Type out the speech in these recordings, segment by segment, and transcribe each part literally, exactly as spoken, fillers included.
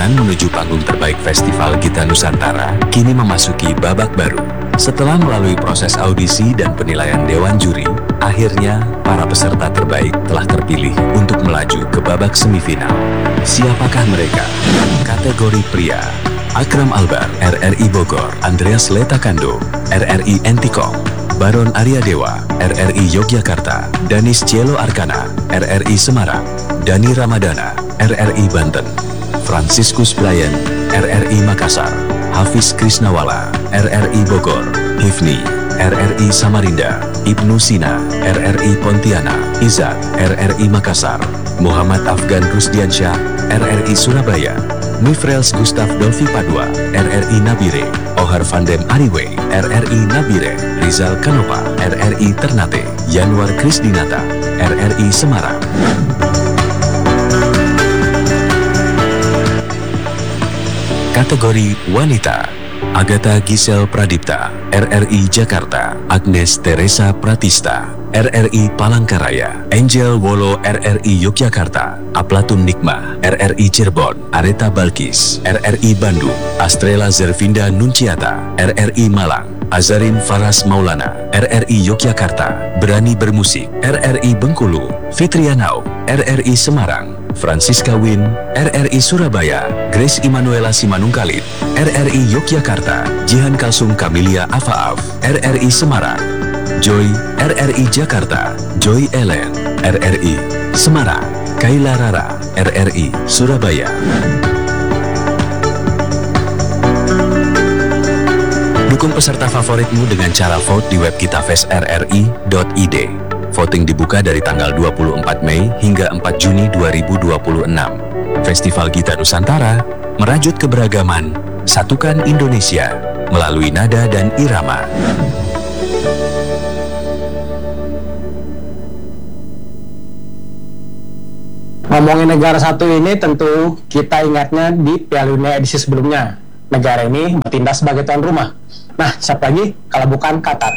Perjalanan menuju panggung terbaik Festival Gita Nusantara kini memasuki babak baru. Setelah melalui proses audisi dan penilaian Dewan Juri, akhirnya para peserta terbaik telah terpilih untuk melaju ke babak semifinal. Siapakah mereka? Kategori pria, Akram Albar, R R I Bogor, Andreas Letakando, R R I Entikong, Baron Arya Dewa, R R I Yogyakarta, Danis Cielo Arkana, R R I Semarang, Dani Ramadana, R R I Banten, Franciscus Brian, R R I Makassar, Hafiz Krisnawala, R R I Bogor, Hifni, R R I Samarinda, Ibnu Sina, R R I Pontianak, Izat, R R I Makassar, Muhammad Afgan Rusdiansyah, R R I Surabaya, Mifrels Gustav Dolfi Padua, R R I Nabire, Ohar Vandem Ariwe, R R I Nabire, Rizal Kanopa, R R I Ternate, Yanwar Krisdinata, R R I Semarang. Kategori wanita, Agatha Gisel Pradipta, R R I Jakarta, Agnes Teresa Pratista, R R I Palangkaraya, Angel Wolo, R R I Yogyakarta, Aplatun Nikmah, R R I Cirebon, Areta Balkis, R R I Bandung, Astrela Zervinda Nunciata, R R I Malang, Azarin Faras Maulana, R R I Yogyakarta, Berani Bermusik, R R I Bengkulu, Fitrianau, R R I Semarang, Francisca Win, R R I Surabaya, Grace Immanuela Simanungkalit, R R I Yogyakarta, Jihan Kalsum Kamilia Afaaf, R R I Semarang, Joy, R R I Jakarta, Joy Ellen, R R I Semarang, Kaila Rara, R R I Surabaya. Dukung peserta favoritmu dengan cara vote di web kitafest r r i dot i d. Voting dibuka dari tanggal dua puluh empat Mei hingga empat Juni dua ribu dua puluh enam. Festival Gita Nusantara merajut keberagaman, satukan Indonesia melalui nada dan irama. Ngomongin negara satu ini tentu kita ingatnya di Piala Dunia edisi sebelumnya. Negara ini bertindak sebagai tuan rumah. Nah, siapa lagi kalau bukan Qatar?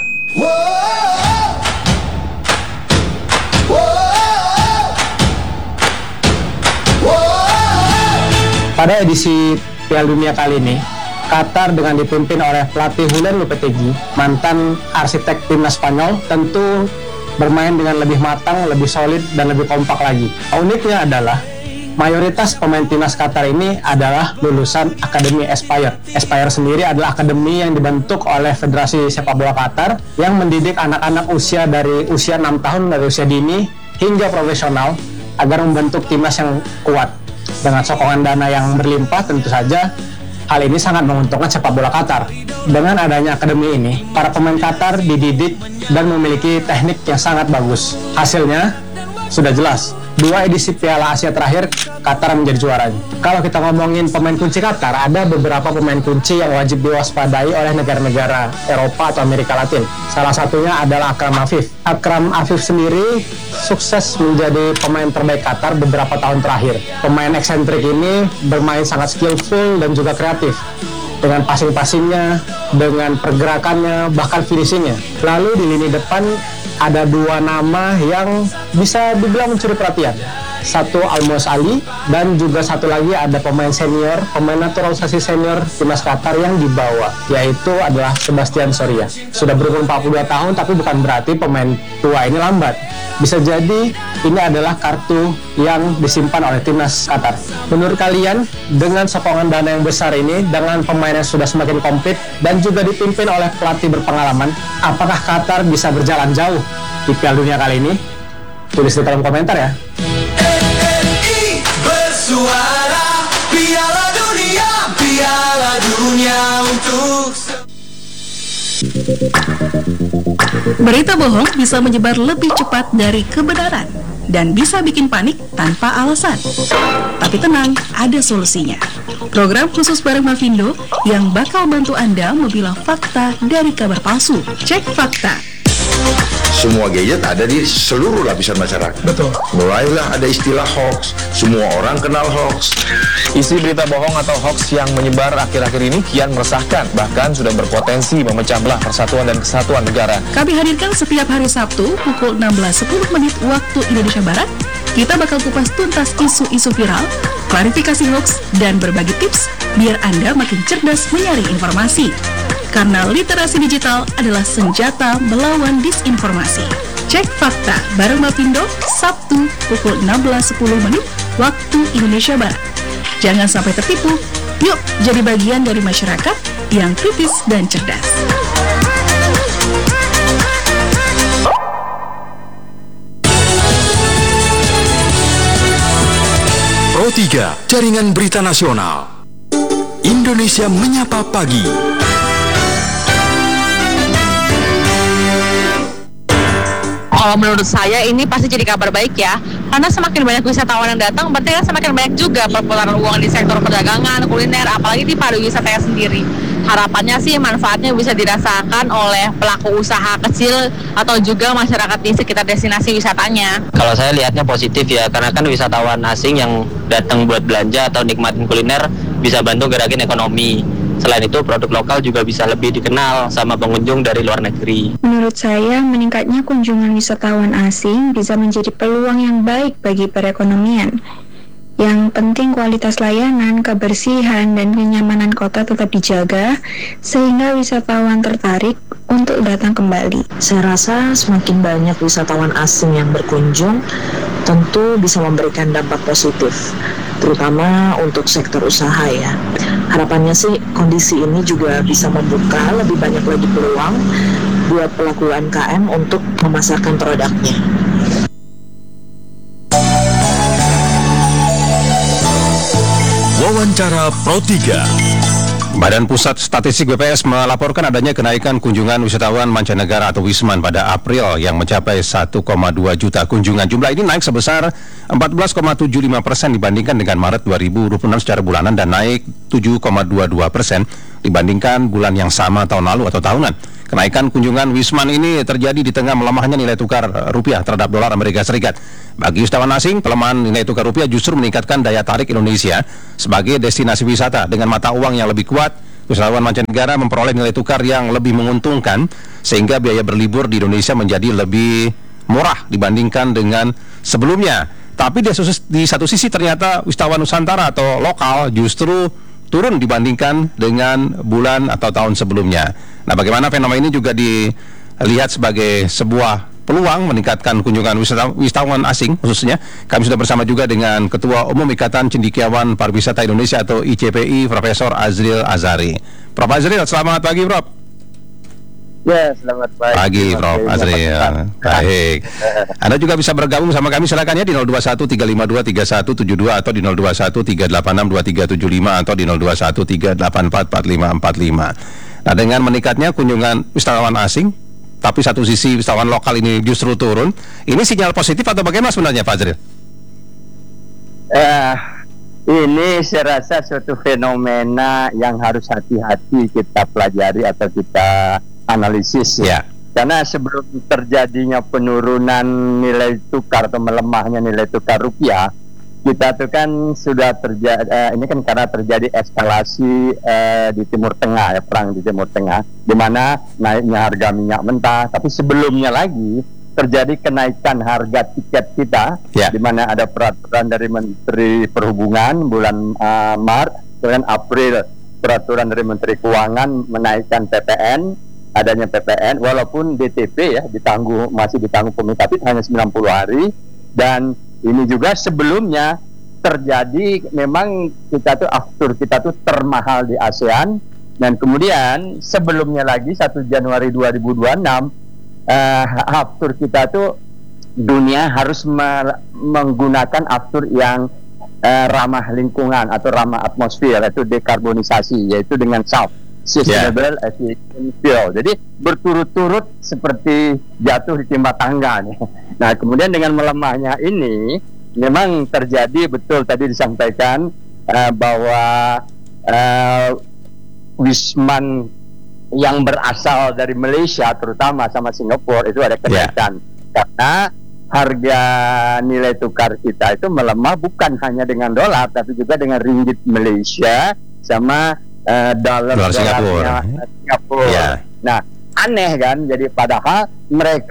Pada edisi Piala Dunia kali ini, Qatar dengan dipimpin oleh pelatih Julen Lopetegui, mantan arsitek timnas Spanyol, tentu bermain dengan lebih matang, lebih solid, dan lebih kompak lagi. Uniknya adalah mayoritas pemain timnas Qatar ini adalah lulusan Akademi Aspire. Aspire sendiri adalah akademi yang dibentuk oleh Federasi Sepak Bola Qatar yang mendidik anak-anak usia dari usia enam tahun, dari usia dini hingga profesional agar membentuk timnas yang kuat. Dengan sokongan dana yang berlimpah, tentu saja hal ini sangat menguntungkan sepak bola Qatar. Dengan adanya akademi ini, para pemain Qatar dididik dan memiliki teknik yang sangat bagus. Hasilnya sudah jelas. Dua edisi Piala Asia terakhir, Qatar menjadi juaranya. Kalau kita ngomongin pemain kunci Qatar, ada beberapa pemain kunci yang wajib diwaspadai oleh negara-negara Eropa atau Amerika Latin. Salah satunya adalah Akram Afif. Akram Afif sendiri sukses menjadi pemain terbaik Qatar beberapa tahun terakhir. Pemain eksentrik ini bermain sangat skillful dan juga kreatif. Dengan passing-passingnya, dengan pergerakannya, bahkan finishingnya. Lalu di lini depan ada dua nama yang bisa dibilang mencuri perhatian. Satu Almos Ali, dan juga satu lagi ada pemain senior, pemain naturalisasi senior timnas Qatar yang dibawa, yaitu adalah Sebastian Soria. Sudah berumur empat puluh dua tahun, tapi bukan berarti pemain tua ini lambat. Bisa jadi ini adalah kartu yang disimpan oleh timnas Qatar. Menurut kalian, dengan sokongan dana yang besar ini, dengan pemain yang sudah semakin komplit dan juga dipimpin oleh pelatih berpengalaman, apakah Qatar bisa berjalan jauh di Piala Dunia kali ini? Tulis di kolom komentar ya. Bersuara Piala Dunia, Piala Dunia untuk. Berita bohong bisa menyebar lebih cepat dari kebenaran dan bisa bikin panik tanpa alasan. Tapi tenang, ada solusinya. Program khusus bareng Mavindo yang bakal bantu Anda memilah fakta dari kabar palsu. Cek fakta. Semua gadget ada di seluruh lapisan masyarakat. Betul. Mulailah ada istilah hoax. Semua orang kenal hoax. Isi berita bohong atau hoax yang menyebar akhir-akhir ini kian meresahkan, bahkan sudah berpotensi memecah belah persatuan dan kesatuan negara. Kami hadirkan setiap hari Sabtu pukul enam belas sepuluh menit waktu Indonesia Barat Kita bakal kupas tuntas isu-isu viral, klarifikasi hoax, dan berbagi tips biar Anda makin cerdas menyaring informasi. Karena literasi digital adalah senjata melawan disinformasi. Cek fakta bareng Mapindo, Sabtu pukul enam belas sepuluh menit waktu Indonesia Barat. Jangan sampai tertipu, yuk jadi bagian dari masyarakat yang kritis dan cerdas. Pro tiga, Jaringan Berita Nasional. Indonesia Menyapa Pagi. Kalau menurut saya ini pasti jadi kabar baik ya, karena semakin banyak wisatawan yang datang, berarti kan semakin banyak juga perputaran uang di sektor perdagangan, kuliner, apalagi di pariwisatanya sendiri. Harapannya sih manfaatnya bisa dirasakan oleh pelaku usaha kecil atau juga masyarakat di sekitar destinasi wisatanya. Kalau saya lihatnya positif ya, karena kan wisatawan asing yang datang buat belanja atau nikmatin kuliner bisa bantu gerakin ekonomi. Selain itu, produk lokal juga bisa lebih dikenal sama pengunjung dari luar negeri. Menurut saya, meningkatnya kunjungan wisatawan asing bisa menjadi peluang yang baik bagi perekonomian. Yang penting kualitas layanan, kebersihan, dan kenyamanan kota tetap dijaga, sehingga wisatawan tertarik untuk datang kembali. Saya rasa semakin banyak wisatawan asing yang berkunjung, tentu bisa memberikan dampak positif, terutama untuk sektor usaha ya. Harapannya sih kondisi ini juga bisa membuka lebih banyak lagi peluang buat pelaku U M K M untuk memasarkan produknya. Wawancara Pro tiga. Badan Pusat Statistik B P S melaporkan adanya kenaikan kunjungan wisatawan mancanegara atau Wisman pada April yang mencapai satu koma dua juta kunjungan. Jumlah ini naik sebesar empat belas koma tujuh lima persen dibandingkan dengan Maret dua ribu dua puluh enam secara bulanan dan naik tujuh koma dua dua persen dibandingkan bulan yang sama tahun lalu atau tahunan. Kenaikan kunjungan Wisman ini terjadi di tengah melemahnya nilai tukar rupiah terhadap dolar Amerika Serikat. Bagi wisatawan asing, pelemahan nilai tukar rupiah justru meningkatkan daya tarik Indonesia sebagai destinasi wisata. Dengan mata uang yang lebih kuat, wisatawan mancanegara memperoleh nilai tukar yang lebih menguntungkan, sehingga biaya berlibur di Indonesia menjadi lebih murah dibandingkan dengan sebelumnya. Tapi di satu sisi ternyata wisatawan Nusantara atau lokal justru turun dibandingkan dengan bulan atau tahun sebelumnya. Nah, bagaimana fenomena ini juga dilihat sebagai sebuah peluang meningkatkan kunjungan wisatawan asing khususnya. Kami sudah bersama juga dengan Ketua Umum Ikatan Cendekiawan Pariwisata Indonesia atau I C P I, Profesor Azril Azhari. Prof Azril, selamat pagi, Prof. Ya, selamat pagi. Pagi, Prof Azril. Baik. Anda juga bisa bergabung sama kami, silakan ya di nol dua satu tiga lima dua tiga satu tujuh dua atau di nol dua satu tiga delapan enam dua tiga tujuh lima atau di nol dua satu tiga delapan empat empat lima empat lima. Nah, dengan meningkatnya kunjungan wisatawan asing, tapi satu sisi wisatawan lokal ini justru turun, ini sinyal positif atau bagaimana sebenarnya, Pak Azril? Eh, ini saya rasa suatu fenomena yang harus hati-hati kita pelajari atau kita analisis ya. Karena sebelum terjadinya penurunan nilai tukar atau melemahnya nilai tukar rupiah, kita tuh kan sudah terjadi, uh, ini kan karena terjadi eskalasi uh, di Timur Tengah ya, perang di Timur Tengah, di mana naiknya harga minyak mentah. Tapi sebelumnya lagi terjadi kenaikan harga tiket kita, yeah. Di mana ada peraturan dari Menteri Perhubungan bulan uh, Maret, kemudian April peraturan dari Menteri Keuangan menaikkan P P N, adanya P P N, walaupun D T P ya ditangguh, masih ditangguh pemerintah, tapi hanya sembilan puluh hari. Dan ini juga sebelumnya terjadi, memang kita tuh aftur kita tuh termahal di ASEAN. Dan kemudian sebelumnya lagi satu Januari dua ribu dua puluh enam uh, aftur kita tuh dunia harus me- menggunakan aftur yang uh, ramah lingkungan atau ramah atmosfer, yaitu dekarbonisasi, yaitu dengan S A F, Sustainable yeah. Aviation Fuel. Jadi berturut-turut seperti jatuh di timba tangga nih. Nah, kemudian dengan melemahnya ini memang terjadi, betul tadi disampaikan uh, bahwa uh, Wisman yang berasal dari Malaysia terutama sama Singapura itu ada kenaikan, yeah. Karena harga nilai tukar kita itu melemah bukan hanya dengan dolar tapi juga dengan ringgit Malaysia sama uh, dolar Singapura. Singapura. Yeah. Nah, aneh kan, jadi padahal mereka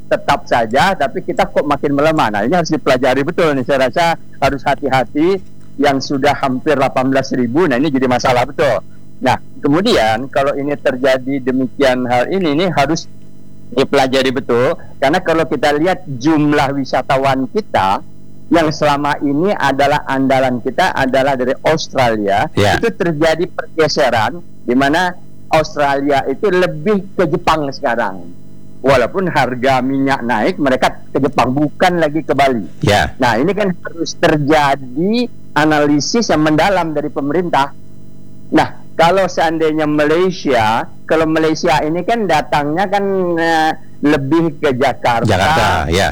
tetap saja, tapi kita kok makin melemah. Nah, ini harus dipelajari betul nih. Saya rasa harus hati-hati yang sudah hampir delapan belas ribu. Nah, ini jadi masalah betul. Nah, kemudian kalau ini terjadi demikian hal ini, ini harus dipelajari betul. Karena kalau kita lihat jumlah wisatawan kita yang selama ini adalah andalan kita adalah dari Australia, yeah. itu terjadi pergeseran di mana Australia itu lebih ke Jepang sekarang. Walaupun harga minyak naik, mereka ke Jepang, bukan lagi ke Bali. Yeah. Nah, ini kan harus terjadi analisis yang mendalam dari pemerintah. Nah, kalau seandainya Malaysia, kalau Malaysia ini kan datangnya kan uh, lebih ke Jakarta. Jakarta, ya.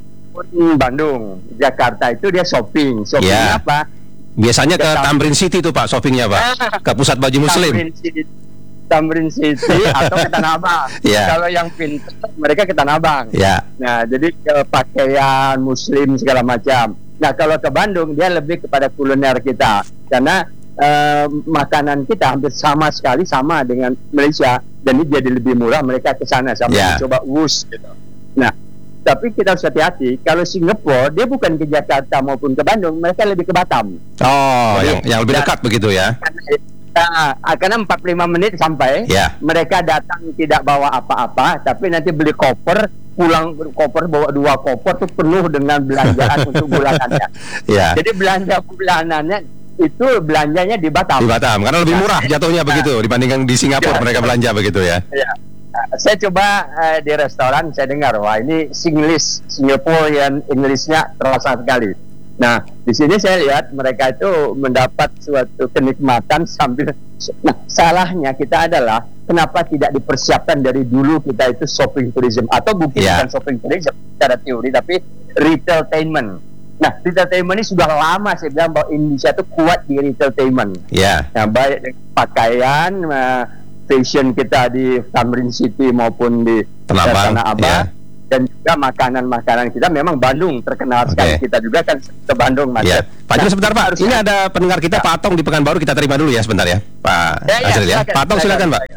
Bandung, Jakarta itu dia shopping, shoppingnya ya. apa? Biasanya ke, ke Tamrin City tuh Pak, shoppingnya Pak, ke pusat baju Muslim. Tamrin City, Tamrin City atau ke Tanah Abang. Ya. Kalau yang pintar mereka ke Tanah Abang. Ya. Nah, jadi ke pakaian Muslim segala macam. Nah, kalau ke Bandung dia lebih kepada kuliner kita, karena uh, makanan kita hampir sama sekali sama dengan Malaysia, dan ini jadi lebih murah mereka ke sana sampai ya. Coba wus gitu. Nah, tapi kita harus hati-hati. Kalau Singapura, dia bukan ke Jakarta maupun ke Bandung, mereka lebih ke Batam. Oh, jadi, yang, yang lebih dekat ya, begitu ya? Karena, karena empat puluh lima menit sampai, ya. Mereka datang tidak bawa apa-apa, tapi nanti beli koper, pulang koper bawa dua koper tuh penuh dengan belanjaan untuk bulanannya. Ya. Jadi belanja bulanannya itu belanjanya di Batam. Di Batam, karena lebih murah jatuhnya ya. Begitu dibandingkan di Singapura ya. Mereka belanja begitu ya. Ya. Saya coba uh, di restoran, saya dengar wah ini Singlish, Singaporean Englishnya terasa sekali. Nah, di sini saya lihat mereka itu mendapat suatu kenikmatan sambil. Nah, salahnya kita adalah kenapa tidak dipersiapkan dari dulu kita itu shopping tourism, atau mungkin yeah. bukan shopping tourism secara teori, tapi retailtainment. Nah, retailtainment ini sudah lama saya bilang bahwa Indonesia itu kuat di retailtainment. Yeah. Nah, baik pakaian. Uh, fashion kita di Tamrin City maupun di Tanah Abang, ya. Dan juga makanan-makanan kita memang Bandung terkenal sekali. Okay. Kita juga kan ke Bandung macet. Ya. Pak Jul, nah, sebentar Pak, ini ada pendengar kita ya. Pak Atong di Pekanbaru, kita terima dulu ya sebentar ya Pak ya, Azril ya, ya. Pak Atong silakan Pak.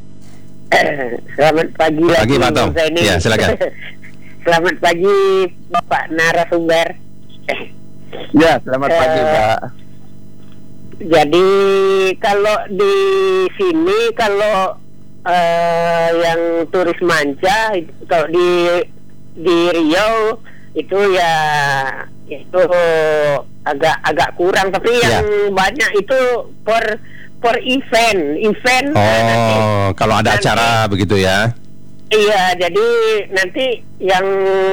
Selamat pagi lagi pagi Pak Atong. Ya, silakan. Selamat pagi Bapak narasumber. Ya, selamat uh, pagi Pak. Jadi kalau di sini kalau uh, yang turis manca, kalau di di Riau itu ya itu agak agak kurang, tapi yang ya. Banyak itu per per event event. Oh, nanti, kalau ada nanti, acara begitu ya? Iya, jadi nanti yang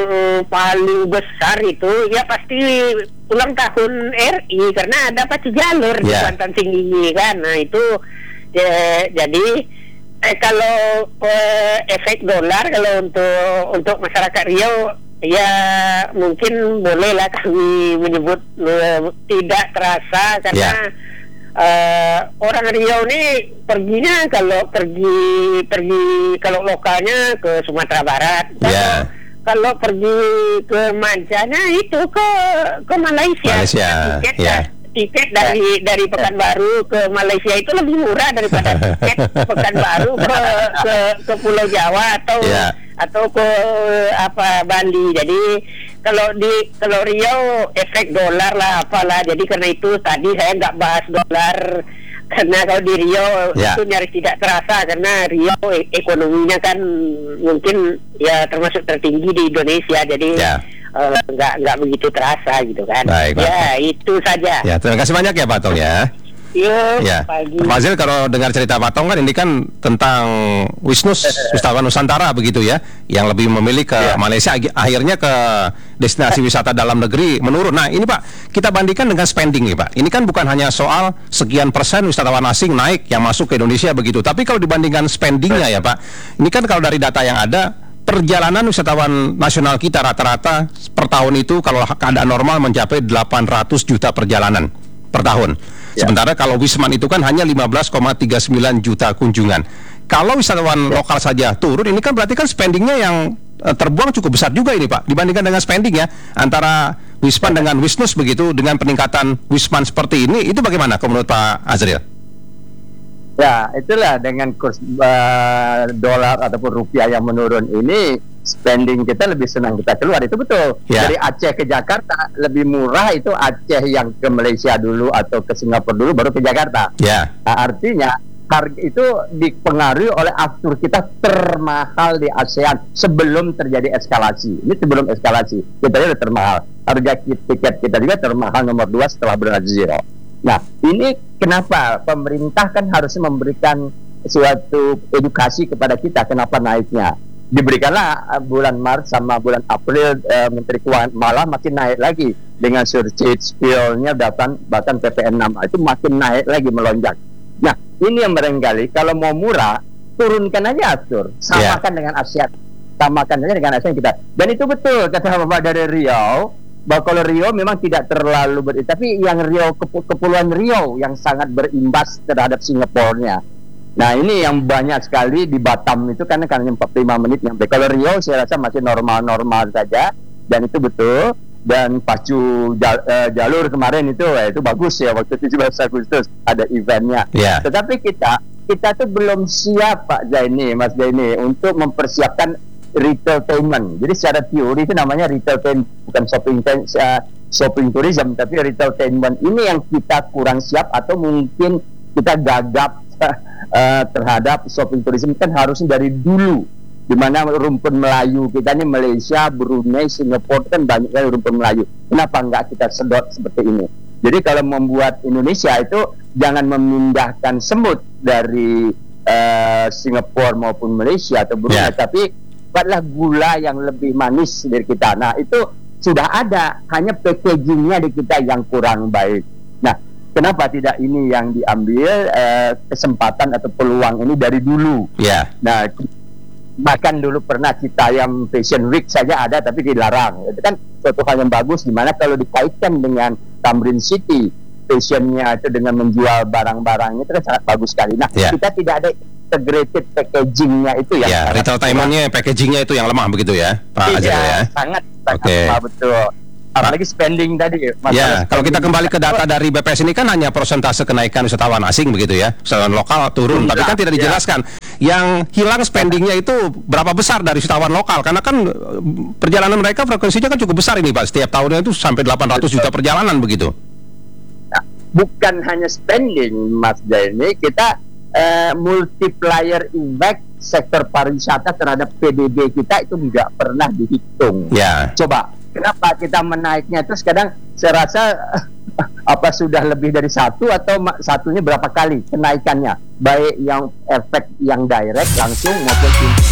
paling besar itu ya pasti ulang tahun R I, karena ada pacu jalur yeah. di Kuantan Tinggi kan. Nah itu ya, jadi eh, kalau eh, efek dolar kalau untuk untuk masyarakat Riau ya mungkin bolehlah kami menyebut eh, tidak terasa, karena yeah. Uh, orang Riau ini perginya kalau pergi pergi kalau lokalnya ke Sumatera Barat, yeah. kalau, kalau pergi ke mancanya itu ke ke Malaysia. Malaysia. Tiket, yeah. tiket dari dari Pekanbaru ke Malaysia itu lebih murah daripada tiket Pekanbaru ke ke ke Pulau Jawa atau yeah. atau ke apa Bali. Jadi kalau di kalau Riau efek dolar lah apalah, jadi karena itu tadi saya nggak bahas dolar, karena kalau di Riau yeah. itu nyaris tidak terasa, karena Riau ekonominya kan mungkin ya termasuk tertinggi di Indonesia, jadi yeah. uh, nggak nggak begitu terasa gitu kan. Baik, ya Pak. Itu saja. Ya, terima kasih banyak ya Pak Tong ya. Yuk, ya. pagi. Pak Azril, kalau dengar cerita Pak Tong kan ini kan tentang Wisnus Wisatawan Nusantara begitu ya, yang lebih memilih ke ya. Malaysia, akhirnya ke destinasi wisata dalam negeri menurun. Nah ini Pak, kita bandingkan dengan spending nih Pak. Ini kan bukan hanya soal sekian persen wisatawan asing naik yang masuk ke Indonesia begitu, tapi kalau dibandingkan spendingnya ya Pak, ini kan kalau dari data yang ada, perjalanan wisatawan nasional kita rata-rata per tahun itu kalau keadaan normal mencapai delapan ratus juta perjalanan per tahun. Ya. Sementara kalau Wisman itu kan hanya lima belas koma tiga sembilan juta kunjungan. Kalau wisatawan ya. lokal saja turun, ini kan berarti kan spendingnya yang uh, terbuang cukup besar juga ini Pak, dibandingkan dengan spending ya antara Wisman ya. dengan Wisnus begitu, dengan peningkatan Wisman seperti ini, itu bagaimana menurut Pak Azril? Ya, itulah dengan kurs uh, dolar ataupun rupiah yang menurun ini, spending kita lebih senang kita keluar, itu betul. Ya. Dari Aceh ke Jakarta lebih murah itu Aceh yang ke Malaysia dulu atau ke Singapura dulu baru ke Jakarta. Ya. Nah, artinya harga itu dipengaruhi oleh aftur kita termahal di ASEAN sebelum terjadi eskalasi. Ini sebelum eskalasi kita sudah termahal. Harga tiket kita juga termahal nomor dua setelah Brazil. Nah, ini kenapa pemerintah kan harusnya memberikan suatu edukasi kepada kita kenapa naiknya. Diberikanlah uh, bulan Maret sama bulan April uh, Menteri Keuangan malah makin naik lagi dengan surcharge fuel-nya bahkan bahkan P P N enam itu makin naik lagi melonjak. Nah, ini yang barangkali kalau mau murah turunkan aja atur, samakan yeah. dengan ASEAN, samakan saja dengan ASEAN kita. Dan itu betul kata Bapak dari Riau bahwa kalau Riau memang tidak terlalu ber, tapi yang Riau kepulauan Riau yang sangat berimbas terhadap Singapura-nya. Nah, ini yang banyak sekali di Batam itu karena karena empat puluh lima menit nyampe. Kalau Riau saya rasa masih normal-normal saja dan itu betul. Dan pacu jal, uh, jalur kemarin itu eh, itu bagus ya waktu tujuh belas Agustus ada eventnya. Yeah. Tetapi kita kita tuh belum siap Pak Zaini, Mas Zaini untuk mempersiapkan retailtainment. Jadi secara teori itu namanya retailtainment, bukan shopping uh, shopping tourism, tapi retailtainment. Ini yang kita kurang siap atau mungkin kita gagap uh, terhadap shopping tourism kan harusnya dari dulu, di mana rumpun Melayu kita ini Malaysia, Brunei, Singapura kan banyak sekali rumpun Melayu. Kenapa enggak kita sedot seperti ini? Jadi kalau membuat Indonesia itu jangan memindahkan semut dari uh, Singapura maupun Malaysia atau Brunei, yeah. tapi buatlah gula yang lebih manis dari kita. Nah, itu sudah ada, hanya packagingnya di kita yang kurang baik. Nah, kenapa tidak ini yang diambil uh, kesempatan atau peluang ini dari dulu? Yeah. Nah, bahkan dulu pernah Citayam Fashion Week saja ada tapi dilarang. Itu kan suatu hal yang bagus, dimana kalau dikaitkan dengan Tamrin City fashionnya itu dengan menjual barang-barangnya itu kan sangat bagus sekali. Nah, yeah. kita tidak ada integrated packagingnya itu ya. Yeah, retailtainmentnya, packagingnya itu yang lemah begitu ya, Pak Azhar ya. Sangat sangat okay. lemah betul. Apalagi spending tadi. Ya, kalau kita kembali ke data dari B P S ini kan hanya persentase kenaikan wisatawan asing begitu ya, wisatawan lokal turun, Enggak, tapi kan tidak dijelaskan ya. Yang hilang spendingnya itu berapa besar dari wisatawan lokal, karena kan perjalanan mereka frekuensinya kan cukup besar ini Pak, setiap tahunnya itu sampai delapan ratus juta perjalanan begitu. Nah, bukan hanya spending Mas Zaini, kita uh, multiplier effect sektor pariwisata terhadap P D B kita itu tidak pernah dihitung. Ya. Coba. Kenapa kita menaiknya terus kadang saya rasa apa sudah lebih dari satu atau satunya berapa kali kenaikannya, baik yang efek yang direct langsung maupun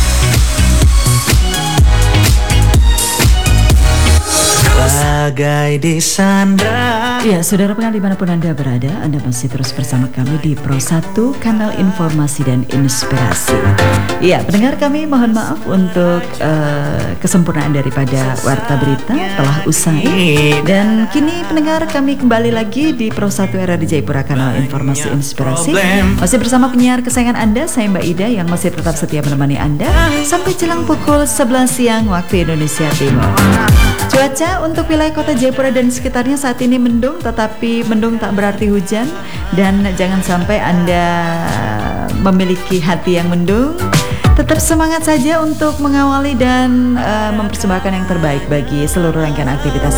bagai Desandra. Ya, saudara pendengar dimanapun Anda berada, Anda masih terus bersama kami di Pro satu, kanal informasi dan inspirasi. Ya, pendengar kami mohon maaf untuk uh, kesempurnaan daripada warta berita telah usai. Dan kini pendengar kami kembali lagi di Pro satu R R D Jayapura, kanal informasi inspirasi. Masih bersama penyiar kesayangan Anda, saya Mbak Ida yang masih tetap setia menemani Anda sampai jelang pukul sebelas siang waktu Indonesia Timur. Cuaca untuk wilayah kota Jayapura dan sekitarnya saat ini mendung, tetapi mendung tak berarti hujan. Dan jangan sampai Anda memiliki hati yang mendung. Tetap semangat saja untuk mengawali dan uh, mempersembahkan yang terbaik bagi seluruh rangkaian aktivitas